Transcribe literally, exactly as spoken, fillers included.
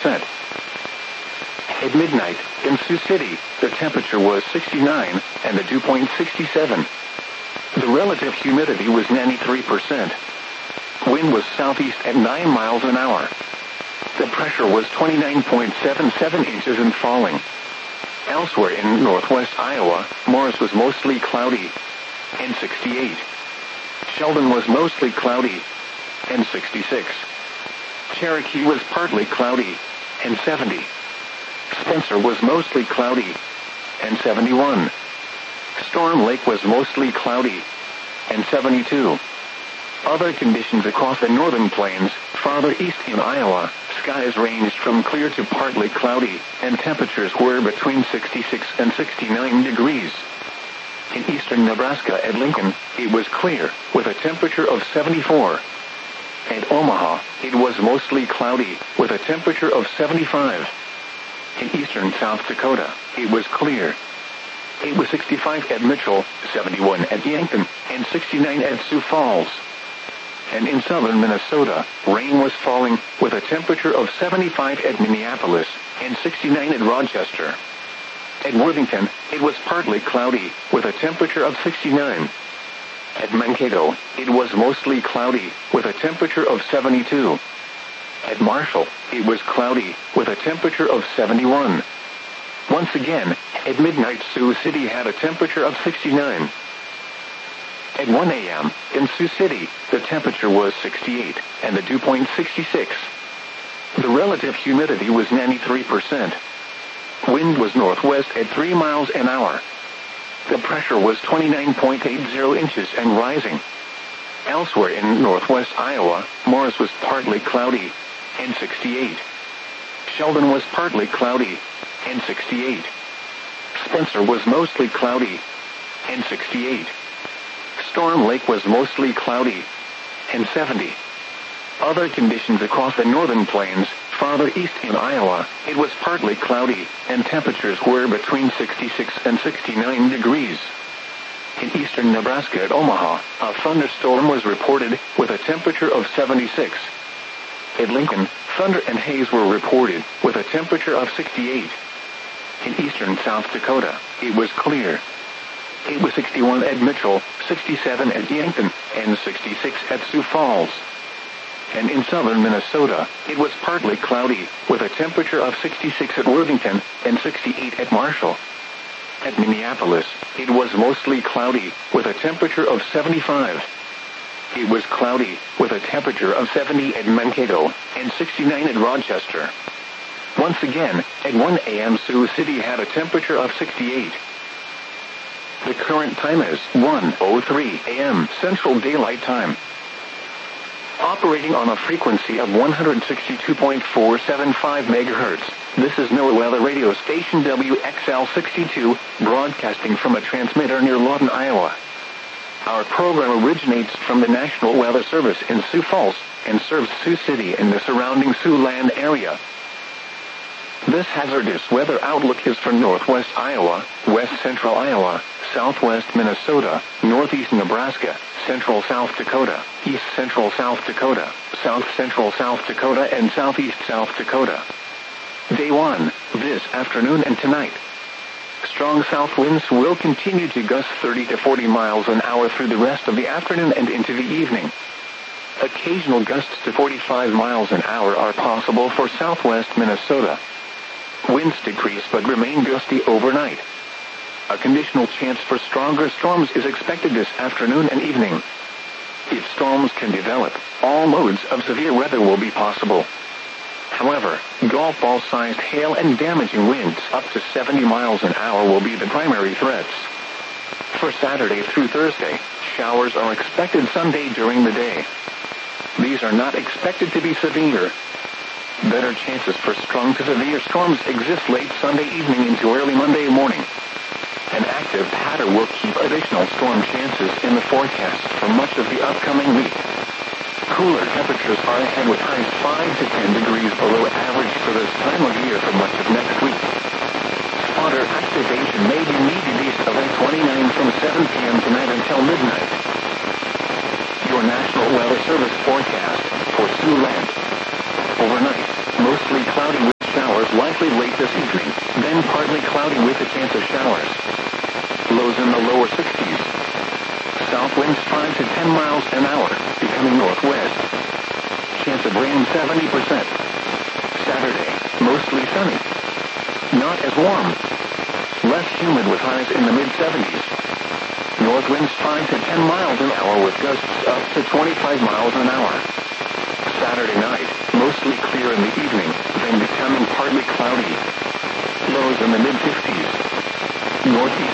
percent. At midnight, in Sioux City, the temperature was sixty-nine, and the dew point sixty-seven. The relative humidity was ninety-three percent. Wind was southeast at nine miles an hour. The pressure was twenty-nine point seven seven inches and falling. Elsewhere in northwest Iowa, Morris was mostly cloudy, and sixty-eight. Sheldon was mostly cloudy, and sixty-six. Cherokee was partly cloudy, and seventy. Spencer was mostly cloudy, and seventy-one. Storm Lake was mostly cloudy, and seventy-two. Other conditions across the northern plains, farther east in Iowa, skies ranged from clear to partly cloudy, and temperatures were between sixty-six and sixty-nine degrees. In eastern Nebraska at Lincoln, it was clear, with a temperature of seventy-four. At Omaha, it was mostly cloudy, with a temperature of seventy-five. In eastern South Dakota, it was clear. It was sixty-five at Mitchell, seventy-one at Yankton, and sixty-nine at Sioux Falls. And in southern Minnesota, rain was falling, with a temperature of seventy-five at Minneapolis, and sixty-nine at Rochester. At Worthington, it was partly cloudy, with a temperature of sixty-nine. At Mankato, it was mostly cloudy, with a temperature of seventy-two. At Marshall, it was cloudy, with a temperature of seventy-one. Once again, at midnight Sioux City had a temperature of sixty-nine. At one a m, in Sioux City, the temperature was sixty-eight, and the dew point sixty-six. The relative humidity was ninety-three percent. Wind was northwest at three miles an hour. The pressure was twenty-nine point eight zero inches and rising. Elsewhere in northwest Iowa, Morris was partly cloudy, and sixty-eight. Sheldon was partly cloudy, and sixty-eight. Spencer was mostly cloudy, and sixty-eight. Storm Lake was mostly cloudy, and seventy. Other conditions across the northern plains, farther east in Iowa, it was partly cloudy, and temperatures were between sixty-six and sixty-nine degrees. In eastern Nebraska at Omaha, a thunderstorm was reported, with a temperature of seventy-six. At Lincoln, thunder and haze were reported, with a temperature of sixty-eight. In eastern South Dakota, it was clear. It was sixty-one at Mitchell, sixty-seven at Yankton, and sixty-six at Sioux Falls. And in southern Minnesota, it was partly cloudy, with a temperature of sixty-six at Worthington, and sixty-eight at Marshall. At Minneapolis, it was mostly cloudy, with a temperature of seventy-five. It was cloudy, with a temperature of seventy at Mankato, and sixty-nine at Rochester. Once again, at one a m Sioux City had a temperature of sixty-eight. The current time is one oh three a m Central Daylight Time. Operating on a frequency of one hundred sixty-two point four seven five megahertz, this is NOAA Weather Radio Station W X L sixty-two, broadcasting from a transmitter near Lawton, Iowa. Our program originates from the National Weather Service in Sioux Falls, and serves Sioux City and the surrounding Siouxland area. This hazardous weather outlook is for northwest Iowa, west central Iowa, southwest Minnesota, northeast Nebraska, central South Dakota, east central South Dakota, south central South Dakota, and southeast South Dakota. Day one, this afternoon and tonight. Strong south winds will continue to gust thirty to forty miles an hour through the rest of the afternoon and into the evening. Occasional gusts to forty-five miles an hour are possible for southwest Minnesota. Winds decrease but remain gusty overnight. A conditional chance for stronger storms is expected this afternoon and evening. If storms can develop, all modes of severe weather will be possible. However, golf ball-sized hail and damaging winds up to seventy miles an hour will be the primary threats. For Saturday through Thursday, showers are expected Sunday during the day. These are not expected to be severe. Better chances for strong to severe storms exist late Sunday evening into early Monday morning. An active pattern will keep additional storm chances in the forecast for much of the upcoming week. Cooler temperatures are ahead with highs five to ten degrees below average for this time of year for much of next week. Spotter activation may be needed east of I twenty-nine from seven p m tonight until midnight. Your National Weather Service forecast for Siouxland. Overnight, mostly cloudy. likely late this evening, then partly cloudy with a chance of showers. Lows in the lower sixties. South winds five to ten miles an hour, becoming northwest. Chance of rain seventy percent. Saturday, mostly sunny. Not as warm. Less humid with highs in the mid-seventies. North winds five to ten miles an hour with gusts up to twenty-five miles an hour. Saturday night, mostly clear in the evening, then becoming partly cloudy. Lows in the mid-fifties. Northeast